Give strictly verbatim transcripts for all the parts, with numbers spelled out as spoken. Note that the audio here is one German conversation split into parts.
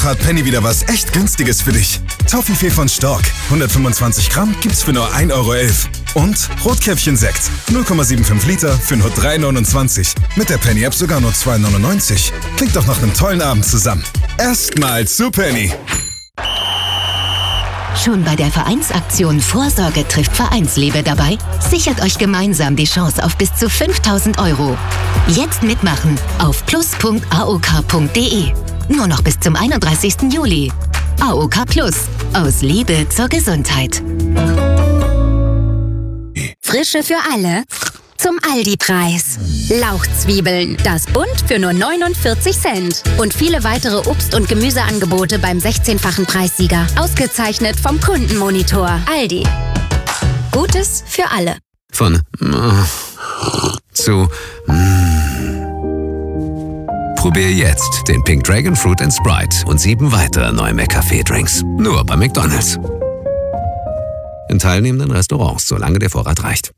Hat Penny wieder was echt Günstiges für dich. Toffifee von Stork, hundertfünfundzwanzig Gramm, gibt's für nur ein Euro elf. Und Rotkäppchen-Sekt, null Komma fünfundsiebzig Liter für nur drei neunundzwanzig. Mit der Penny-App sogar nur zwei neunundneunzig. Klingt doch nach einem tollen Abend zusammen. Erstmal zu Penny. Schon bei der Vereinsaktion Vorsorge trifft Vereinsliebe dabei? Sichert euch gemeinsam die Chance auf bis zu fünftausend Euro. Jetzt mitmachen auf plus punkt a o k punkt d e. Nur noch bis zum einunddreißigsten Juli. A O K Plus. Aus Liebe zur Gesundheit. Frische für alle. Zum Aldi-Preis. Lauchzwiebeln, das Bund für nur neunundvierzig Cent. Und viele weitere Obst- und Gemüseangebote beim sechzehnfachen Preissieger. Ausgezeichnet vom Kundenmonitor. Aldi. Gutes für alle. Von äh, zu äh. Probier jetzt den Pink Dragon Fruit and Sprite und sieben weitere neue McCafé-Drinks. Nur bei McDonald's. In teilnehmenden Restaurants, solange der Vorrat reicht.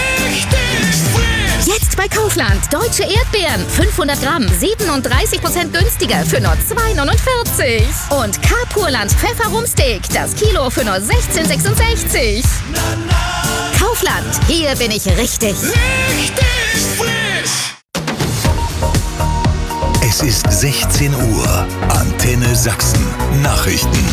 Jetzt bei Kaufland. Deutsche Erdbeeren. fünfhundert Gramm. siebenunddreißig Prozent günstiger für nur zwei neunundvierzig. Und K-Purland Pfefferumsteak. Das Kilo für nur sechzehn sechsundsechzig. Kaufland. Hier bin ich richtig. Richtig frisch. Es ist sechzehn Uhr. Antenne Sachsen. Nachrichten.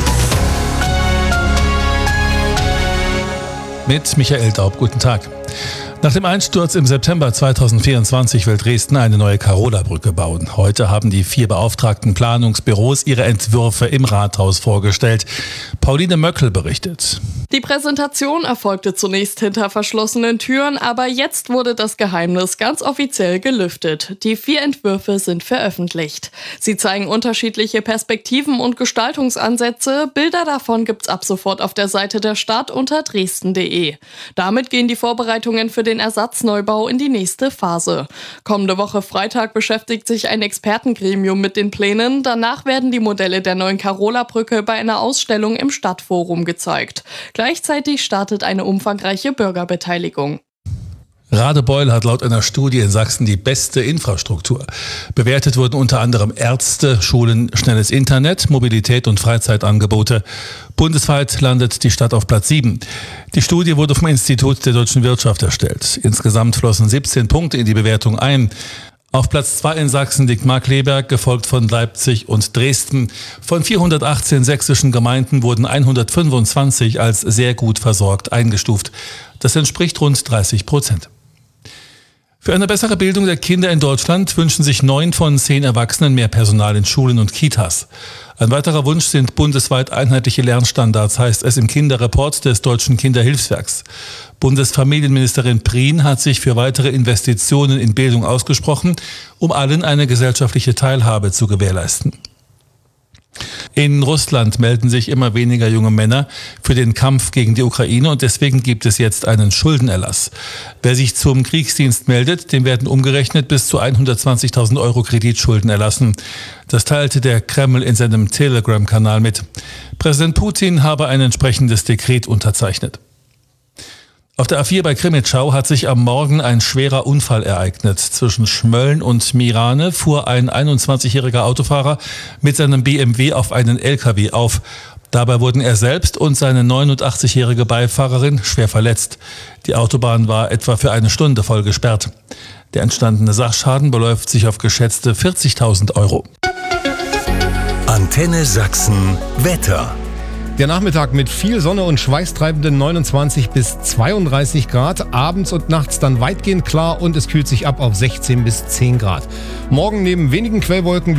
Mit Michael Daub. Guten Tag. Nach dem Einsturz im September zweitausendvierundzwanzig will Dresden eine neue Karola-Brücke bauen. Heute haben die vier beauftragten Planungsbüros ihre Entwürfe im Rathaus vorgestellt. Pauline Möckel berichtet. Die Präsentation erfolgte zunächst hinter verschlossenen Türen, aber jetzt wurde das Geheimnis ganz offiziell gelüftet. Die vier Entwürfe sind veröffentlicht. Sie zeigen unterschiedliche Perspektiven und Gestaltungsansätze. Bilder davon gibt's ab sofort auf der Seite der Stadt unter dresden punkt de. Damit gehen die Vorbereitungen für den Ersatzneubau in die nächste Phase. Kommende Woche Freitag beschäftigt sich ein Expertengremium mit den Plänen. Danach werden die Modelle der neuen Karola-Brücke bei einer Ausstellung im Stadtforum gezeigt. Gleichzeitig startet eine umfangreiche Bürgerbeteiligung. Radebeul hat laut einer Studie in Sachsen die beste Infrastruktur. Bewertet wurden unter anderem Ärzte, Schulen, schnelles Internet, Mobilität und Freizeitangebote. Bundesweit landet die Stadt auf Platz sieben. Die Studie wurde vom Institut der deutschen Wirtschaft erstellt. Insgesamt flossen siebzehn Punkte in die Bewertung ein. Auf Platz zwei in Sachsen liegt Markkleeberg, gefolgt von Leipzig und Dresden. Von vierhundertachtzehn sächsischen Gemeinden wurden hundertfünfundzwanzig als sehr gut versorgt eingestuft. Das entspricht rund dreißig Prozent. Für eine bessere Bildung der Kinder in Deutschland wünschen sich neun von zehn Erwachsenen mehr Personal in Schulen und Kitas. Ein weiterer Wunsch sind bundesweit einheitliche Lernstandards, heißt es im Kinderreport des Deutschen Kinderhilfswerks. Bundesfamilienministerin Prien hat sich für weitere Investitionen in Bildung ausgesprochen, um allen eine gesellschaftliche Teilhabe zu gewährleisten. In Russland melden sich immer weniger junge Männer für den Kampf gegen die Ukraine und deswegen gibt es jetzt einen Schuldenerlass. Wer sich zum Kriegsdienst meldet, dem werden umgerechnet bis zu hundertzwanzigtausend Euro Kreditschulden erlassen. Das teilte der Kreml in seinem Telegram-Kanal mit. Präsident Putin habe ein entsprechendes Dekret unterzeichnet. Auf der A vier bei Krimitschau hat sich am Morgen ein schwerer Unfall ereignet. Zwischen Schmölln und Mirane fuhr ein einundzwanzigjähriger Autofahrer mit seinem B M W auf einen L K W auf. Dabei wurden er selbst und seine neunundachtzigjährige Beifahrerin schwer verletzt. Die Autobahn war etwa für eine Stunde voll gesperrt. Der entstandene Sachschaden beläuft sich auf geschätzte vierzigtausend Euro. Antenne Sachsen Wetter. Der Nachmittag mit viel Sonne und schweißtreibenden neunundzwanzig bis zweiunddreißig Grad. Abends und nachts dann weitgehend klar und es kühlt sich ab auf sechzehn bis zehn Grad. Morgen neben wenigen Quellwolken